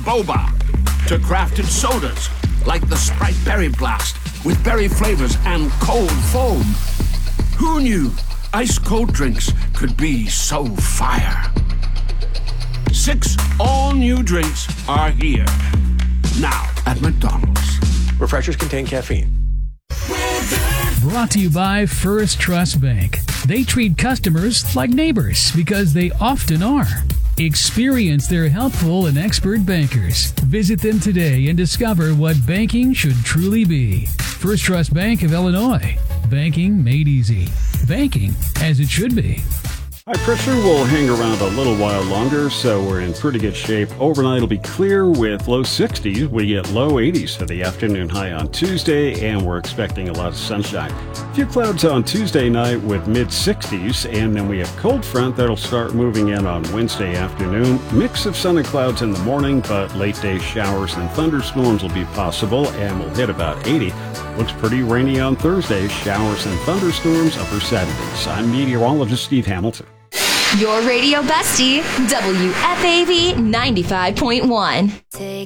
boba to crafted sodas like the Sprite Berry Blast with berry flavors and cold foam. Who knew ice cold drinks could be so fire? 6 all-new drinks are here. Now at McDonald's. Refreshers contain caffeine. Brought to you by First Trust Bank. They treat customers like neighbors because they often are. Experience their helpful and expert bankers. Visit them today and discover what banking should truly be. First Trust Bank of Illinois. Banking made easy. Banking as it should be. High pressure will hang around a little while longer, so we're in pretty good shape. Overnight will be clear with low 60s. We get low 80s for the afternoon high on Tuesday, and we're expecting a lot of sunshine. A few clouds on Tuesday night with mid 60s, and then we have cold front that'll start moving in on Wednesday afternoon. Mix of sun and clouds in the morning, but late day showers and thunderstorms will be possible, and we'll hit about 80. Looks pretty rainy on Thursday. Showers and thunderstorms upper 70s. I'm meteorologist Steve Hamilton. Your radio bestie, WFAV 95.1.